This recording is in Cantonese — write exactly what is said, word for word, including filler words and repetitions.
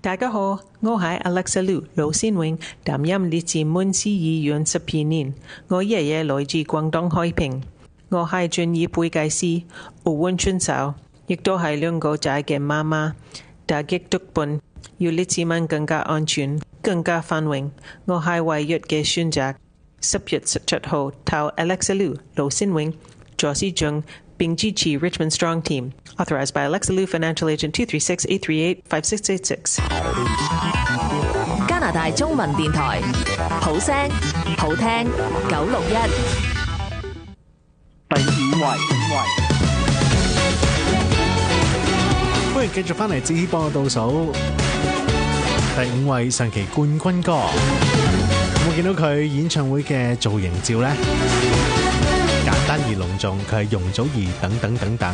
大家好，我係 Alexa Liu 盧先永，擔任列治文市議員十二年。我爺爺來自廣東海平，我係專業會計師，奧運選手，亦都係兩個仔嘅媽媽。打擊毒品，要列治文更加安全、更加繁榮。我係唯一嘅選擇。十月十七號投 Alexa Liu 盧先永左市長，並支持 Richmond Strong Team. Authorized by Alexa Liu, Financial Agent two three six, eight three eight, five six eight six. 加拿大中文電台，好聲好聽九六一。 第五位， 歡迎繼續翻嚟，子希幫我倒數第五位上期冠軍歌。有冇見到佢演唱會嘅造型照呢？簡單而隆重，佢係容祖兒等等等等。